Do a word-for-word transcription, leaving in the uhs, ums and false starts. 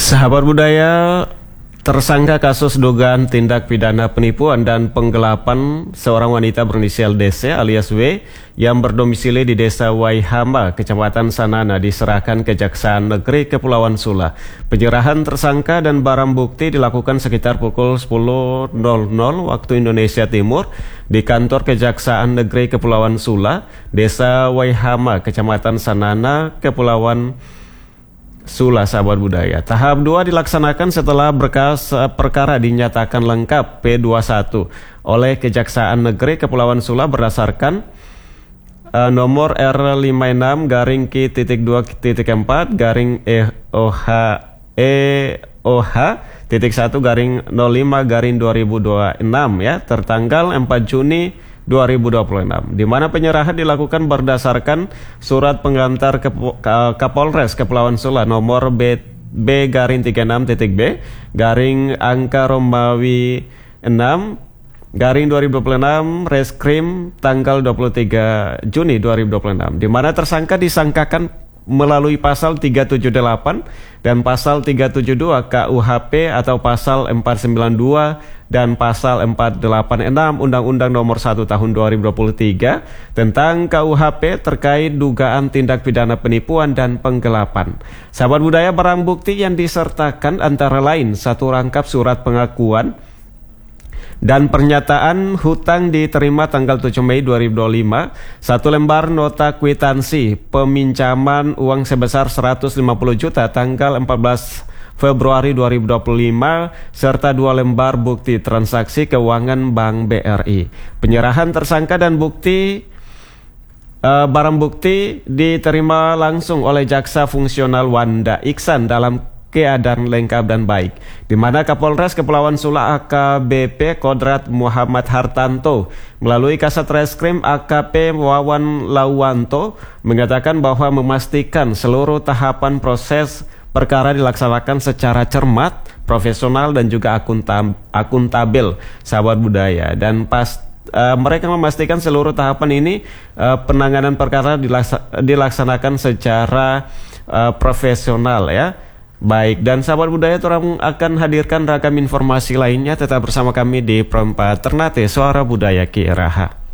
Sahabat budaya, tersangka kasus dugaan tindak pidana penipuan dan penggelapan seorang wanita berinisial D C alias W yang berdomisili di Desa Waihama, Kecamatan Sanana diserahkan Kejaksaan Negeri Kepulauan Sula. Penyerahan tersangka dan barang bukti dilakukan sekitar pukul sepuluh waktu Indonesia Timur di kantor Kejaksaan Negeri Kepulauan Sula, Desa Waihama, Kecamatan Sanana, Kepulauan Sula. Sahabat budaya, tahap dua dilaksanakan setelah berkas perkara dinyatakan lengkap P dua puluh satu oleh Kejaksaan Negeri Kepulauan Sula berdasarkan uh, nomor R lima puluh enam garing Q titik dua titik empat garing E O H E O H titik satu garing nol lima garing dua ribu dua puluh enam ya, tertanggal empat Juni dua ribu dua puluh enam, di mana penyerahan dilakukan berdasarkan surat pengantar Kapolres Kepulauan Sula nomor B, B garing tiga puluh enam titik B garing angka Romawi enam garing dua ribu dua puluh enam Reskrim tanggal dua puluh tiga Juni dua ribu dua puluh enam, di mana tersangka disangkakan melalui pasal tiga tujuh delapan dan pasal tiga tujuh dua K U H P atau pasal empat sembilan dua dan pasal empat delapan enam Undang-Undang Nomor satu Tahun dua ribu dua puluh tiga tentang K U H P terkait dugaan tindak pidana penipuan dan penggelapan. Sahabat budaya, barang bukti yang disertakan antara lain satu rangkap surat pengakuan dan pernyataan hutang diterima tanggal tujuh Mei dua ribu dua puluh lima, satu lembar nota kwitansi peminjaman uang sebesar seratus lima puluh juta tanggal empat belas Februari dua ribu dua puluh lima, serta dua lembar bukti transaksi keuangan Bank B R I. Penyerahan tersangka dan bukti uh, barang bukti diterima langsung oleh Jaksa Fungsional Wanda Iksan dalam keadaan lengkap dan baik, di mana Kapolres Kepulauan Sula A K B P Kodrat Muhammad Hartanto melalui Kasat Reskrim A K P Wawan Lawanto mengatakan bahwa memastikan seluruh tahapan proses perkara dilaksanakan secara cermat, profesional dan juga akuntab akuntabel, sahabat budaya, dan pas uh, mereka memastikan seluruh tahapan ini uh, penanganan perkara dilaksa dilaksanakan secara uh, profesional ya. Baik, dan sahabat budaya, orang akan hadirkan ragam informasi lainnya. Tetap bersama kami di Perempat Ternate Suara Budaya Ki Raha.